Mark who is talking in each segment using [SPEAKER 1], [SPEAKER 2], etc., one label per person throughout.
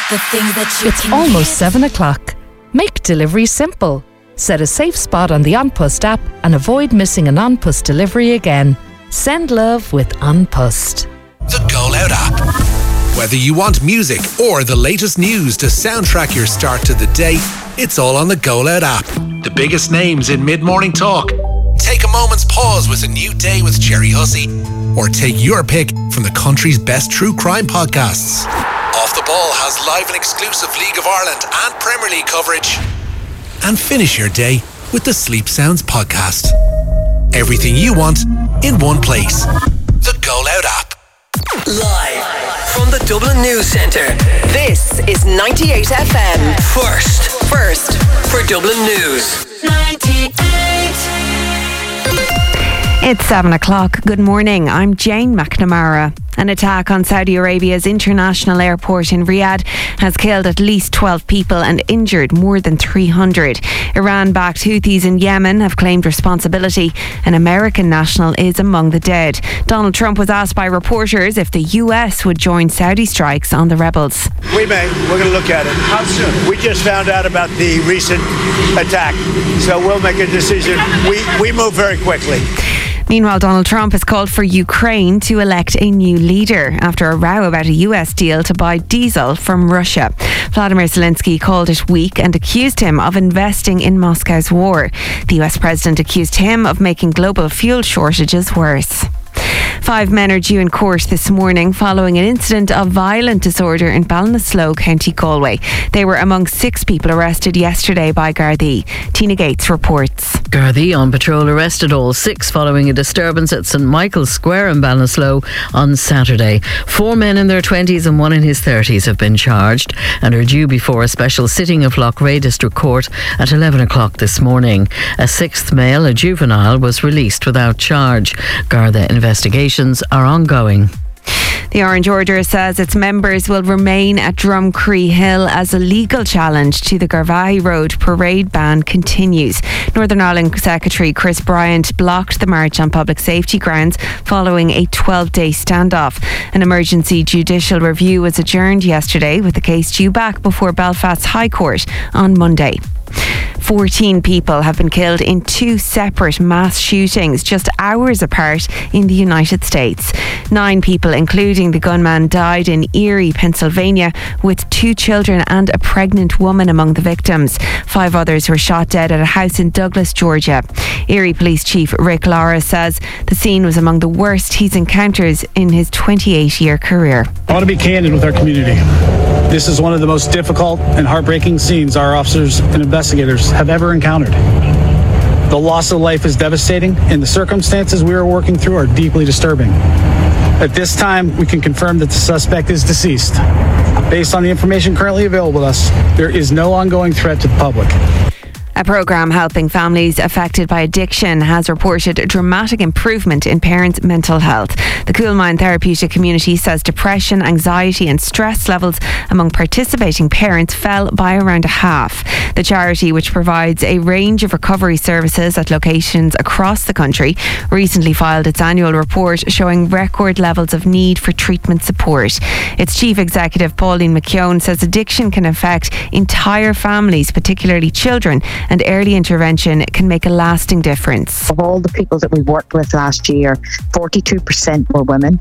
[SPEAKER 1] The things that you
[SPEAKER 2] It's
[SPEAKER 1] can
[SPEAKER 2] almost
[SPEAKER 1] get.
[SPEAKER 2] 7 o'clock. Make delivery simple. Set a safe spot on the OnPost app and avoid missing an OnPost delivery again. Send love with OnPost.
[SPEAKER 3] The Go Loud app. Whether you want music or the latest news to soundtrack your start to the day, it's all on the Go Loud app. The biggest names in mid-morning talk. Take a moment's pause with A New Day with Jerry Hussey. Or take your pick from the country's best true crime podcasts. Off the Ball has live and exclusive League of Ireland and Premier League coverage. And finish your day with the Sleep Sounds podcast. Everything you want in one place. The Go Loud app.
[SPEAKER 4] Live from the Dublin News Centre.
[SPEAKER 5] This is 98 FM.
[SPEAKER 4] First for Dublin News.
[SPEAKER 1] 98.
[SPEAKER 6] It's 7 o'clock. Good morning. I'm Jane McNamara. An attack on Saudi Arabia's international airport in Riyadh has killed at least 12 people and injured more than 300. Iran-backed Houthis in Yemen have claimed responsibility. An American national is among the dead. Donald Trump was asked by reporters if the US would join Saudi strikes on the rebels.
[SPEAKER 7] We may. We're going to look at it. How soon? We just found out about the recent attack, so we'll make a decision. We move very quickly.
[SPEAKER 6] Meanwhile, Donald Trump has called for Ukraine to elect a new leader after a row about a US deal to buy diesel from Russia. Vladimir Zelensky called it weak and accused him of investing in Moscow's war. The US president accused him of making global fuel shortages worse. 5 men are due in court this morning following an incident of violent disorder in Ballinasloe, County Galway. They were among 6 people arrested yesterday by Gardaí. Tina Gates reports.
[SPEAKER 8] Gardaí on patrol arrested all 6 following a disturbance at St Michael's Square in Ballinasloe on Saturday. 4 men in their 20s and 1 in his 30s have been charged and are due before a special sitting of Loughrea District Court at 11 o'clock this morning. A 6th male, a juvenile, was released without charge. Garda investigations are ongoing.
[SPEAKER 6] The Orange Order says its members will remain at Drumcree Hill as a legal challenge to the Garvaghey Road parade ban continues. Northern Ireland Secretary Chris Bryant blocked the march on public safety grounds following a 12-day standoff. An emergency judicial review was adjourned yesterday with the case due back before Belfast's High Court on Monday. 14 people have been killed in 2 separate mass shootings just hours apart in the United States. 9 people, including the gunman, died in Erie, Pennsylvania, with 2 children and a pregnant woman among the victims. 5 others were shot dead at a house in Douglas, Georgia. Erie Police Chief Rick Lara says the scene was among the worst he's encountered in his 28-year career.
[SPEAKER 9] I want to be candid with our community. This is one of the most difficult and heartbreaking scenes our officers and investigators have ever encountered. The loss of life is devastating, and the circumstances we are working through are deeply disturbing. At this time, we can confirm that the suspect is deceased. Based on the information currently available to us, there is no ongoing threat to the public.
[SPEAKER 6] A programme helping families affected by addiction has reported a dramatic improvement in parents' mental health. The Coolmine Therapeutic Community says depression, anxiety and stress levels among participating parents fell by around a half. The charity, which provides a range of recovery services at locations across the country, recently filed its annual report showing record levels of need for treatment support. Its chief executive, Pauline McKeown, says addiction can affect entire families, particularly children, and early intervention can make a lasting difference.
[SPEAKER 10] Of all the people that we worked with last year, 42% were women,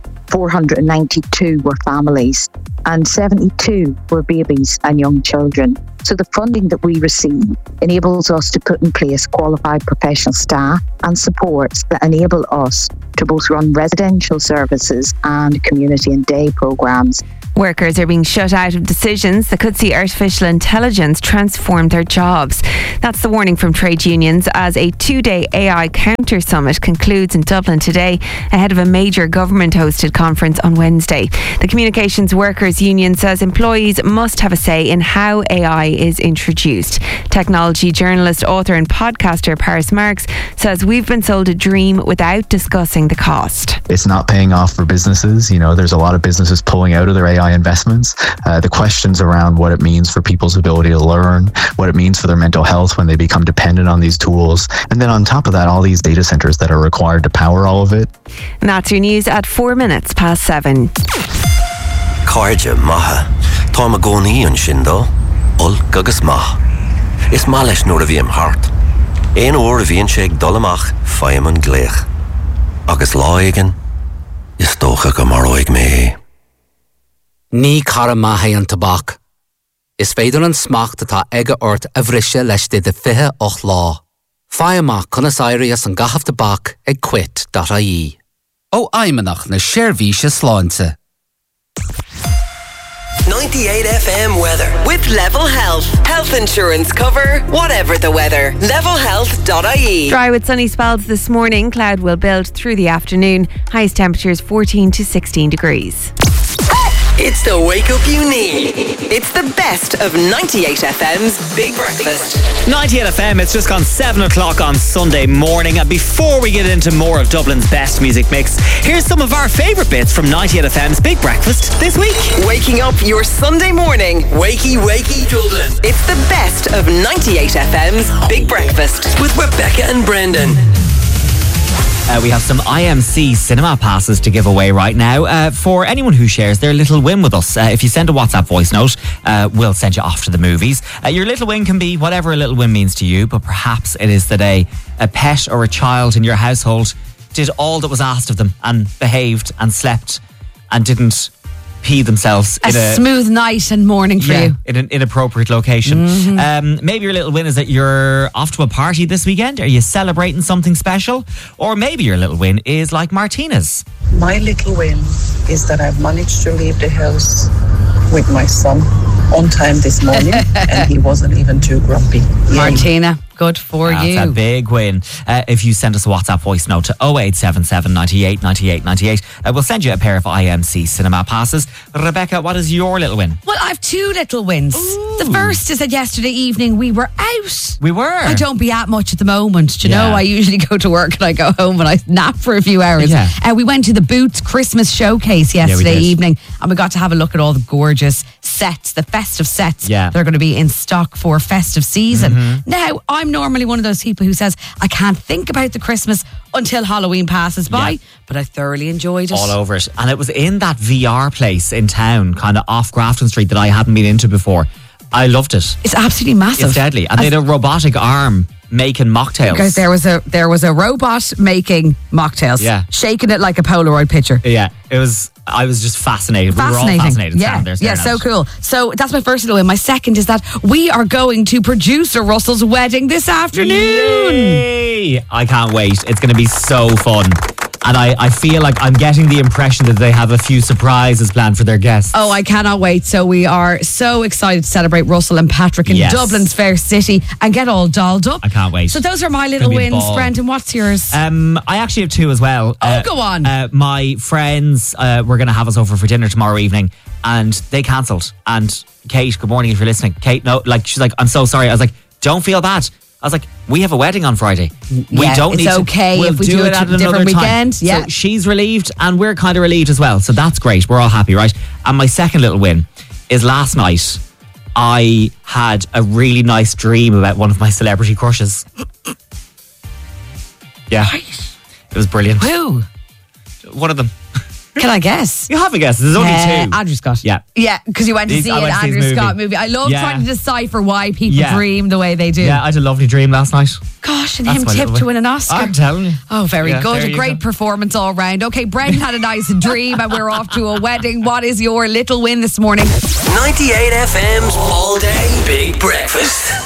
[SPEAKER 10] 492 were families, and 72 were babies and young children. So the funding that we receive enables us to put in place qualified professional staff and supports that enable us to both run residential services and community and day programmes.
[SPEAKER 6] Workers are being shut out of decisions that could see artificial intelligence transform their jobs. That's the warning from trade unions as a 2-day AI counter summit concludes in Dublin today ahead of a major government-hosted conference on Wednesday. The Communications Workers Union says employees must have a say in how AI is introduced. Technology journalist, author and podcaster Paris Marks says we've been sold a dream without discussing the cost.
[SPEAKER 11] It's not paying off for businesses. You know, there's a lot of businesses pulling out of their AI investments. The questions around what it means for people's ability to learn, what it means for their mental health when they become dependent on these tools. And then on top of that, all these data centers that are required to power all of it.
[SPEAKER 6] And that's your news at 4 minutes past 7.
[SPEAKER 4] Carja Maha. Tá ma gcónaí an sin dó, ulc agus maith. Is má leis nuair a bhí am thart. Éon uair a bhíonn sé ag dul amach feim an gléach. Agus láigen, is tócha go mar óig mé.
[SPEAKER 12] Ní cara maithe an tabhac. Is féidir an smacht atá aige ort a bhriise leis de 28 lá. Fáim amach conas éirí as an gachaf tabhac ag quit.ie. Ó aimimenach na séirbhíse sláinte.
[SPEAKER 5] 98 FM weather with Level Health. Health insurance cover, whatever the weather. Levelhealth.ie.
[SPEAKER 6] Dry with sunny spells this morning. Cloud will build through the afternoon. Highest temperatures 14 to 16 degrees.
[SPEAKER 5] It's the wake up you need. It's the best of 98 FM's Big Breakfast.
[SPEAKER 13] 98 FM, it's just gone 7 o'clock on Sunday morning. And before we get into more of Dublin's best music mix, here's some of our favourite bits from 98 FM's Big Breakfast this week.
[SPEAKER 5] Waking up your Sunday morning. Wakey, wakey, Dublin. It's the best of 98 FM's Big Breakfast.
[SPEAKER 4] With Rebecca and Brendan.
[SPEAKER 13] We have some IMC cinema passes to give away right now for anyone who shares their little win with us. If you send a WhatsApp voice note, we'll send you off to the movies. Your little win can be whatever a little win means to you, but perhaps it is that a pet or a child in your household did all that was asked of them and behaved and slept and didn't pee themselves
[SPEAKER 14] in a smooth night and morning for you
[SPEAKER 13] in an inappropriate location. Maybe your little win is that you're off to a party this weekend. Are you celebrating something special? Or maybe your little win is like Martina's.
[SPEAKER 15] My little win is that I've managed to leave the house with my son on time this morning and he wasn't even too grumpy.
[SPEAKER 14] Martina, good for you.
[SPEAKER 13] That's a big win. If you send us a WhatsApp voice note to 0877 98 98 98, we'll send you a pair of IMC cinema passes. Rebecca, what is your little win?
[SPEAKER 14] Well, I have two little wins. Ooh. The first is that yesterday evening we were out.
[SPEAKER 13] We were.
[SPEAKER 14] I don't be out much at the moment. Do you know, I usually go to work and I go home and I nap for a few hours. We went to the Boots Christmas showcase yesterday evening and we got to have a look at all the gorgeous sets, the festive sets that are going to be in stock for festive season. Now, I'm normally one of those people who says I can't think about the Christmas until Halloween passes by, but I thoroughly enjoyed it.
[SPEAKER 13] All over it. And it was in that VR place in town, kind of off Grafton Street, that I hadn't been into before. I loved it.
[SPEAKER 14] It's absolutely massive.
[SPEAKER 13] It's deadly. And they had a robotic arm making mocktails.
[SPEAKER 14] Because there was a robot making mocktails, shaking it like a Polaroid picture.
[SPEAKER 13] Yeah, I was just fascinated. We were all fascinated.
[SPEAKER 14] Yeah, so cool. So that's my first little win. My second is that we are going to producer Russell's wedding this afternoon.
[SPEAKER 13] Yay! I can't wait. It's going to be so fun. And I feel like I'm getting the impression that they have a few surprises planned for their guests.
[SPEAKER 14] Oh, I cannot wait. So we are so excited to celebrate Russell and Patrick in Dublin's fair city and get all dolled up.
[SPEAKER 13] I can't wait.
[SPEAKER 14] So those are my little wins. Brendan, what's yours?
[SPEAKER 13] I actually have two as well.
[SPEAKER 14] Go on.
[SPEAKER 13] My friends were going to have us over for dinner tomorrow evening and they cancelled. And Kate, good morning if you're listening. Kate, no, she's like, I'm so sorry. I was like, don't feel bad. I was like, we have a wedding on Friday. We don't need to.
[SPEAKER 14] It's okay if we do it at a different weekend. Yeah.
[SPEAKER 13] So she's relieved and we're kind of relieved as well. So that's great. We're all happy, right? And my second little win is last night I had a really nice dream about one of my celebrity crushes. Yeah. It was brilliant.
[SPEAKER 14] Who?
[SPEAKER 13] One of them.
[SPEAKER 14] Can I guess?
[SPEAKER 13] You have a guess. There's only two.
[SPEAKER 14] Andrew Scott.
[SPEAKER 13] Yeah.
[SPEAKER 14] Yeah, because you went to see an Andrew Scott movie. I love trying to decipher why people dream the way they do.
[SPEAKER 13] Yeah, I had a lovely dream last night.
[SPEAKER 14] Gosh, and him tipped to win an Oscar.
[SPEAKER 13] I'm telling you.
[SPEAKER 14] Oh, very good. A great performance all round. Okay, Brendan had a nice dream and we're off to a wedding. What is your little win this morning?
[SPEAKER 4] 98 FM's All Day